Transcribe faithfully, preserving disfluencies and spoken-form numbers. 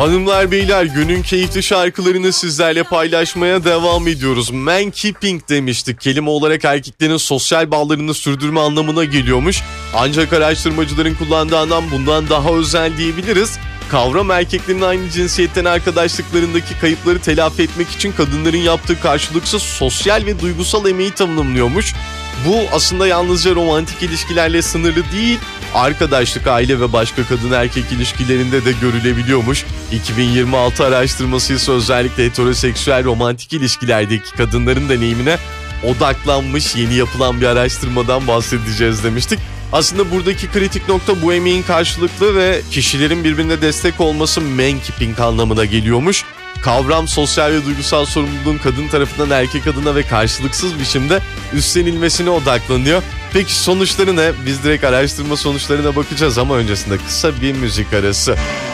Hanımlar beyler, günün keyifli şarkılarını sizlerle paylaşmaya devam ediyoruz. Man keeping demiştik. Kelime olarak erkeklerin sosyal bağlarını sürdürme anlamına geliyormuş. Ancak araştırmacıların kullandığı anlam bundan daha özel diyebiliriz. Kavram erkeklerin aynı cinsiyetten arkadaşlıklarındaki kayıpları telafi etmek için kadınların yaptığı karşılıksız sosyal ve duygusal emeği tanımlıyormuş. Bu aslında yalnızca romantik ilişkilerle sınırlı değil, arkadaşlık, aile ve başka kadın erkek ilişkilerinde de görülebiliyormuş. iki bin yirmi altı araştırması ise özellikle heteroseksüel romantik ilişkilerdeki kadınların deneyimine odaklanmış yeni yapılan bir araştırmadan bahsedeceğiz demiştik. Aslında buradaki kritik nokta bu emeğin karşılıklı ve kişilerin birbirine destek olması man keeping anlamına geliyormuş. Kavram sosyal ve duygusal sorumluluğun kadın tarafından erkek adına ve karşılıksız biçimde üstlenilmesine odaklanıyor. Peki sonuçları ne? Biz direkt araştırma sonuçlarına bakacağız ama öncesinde kısa bir müzik arası.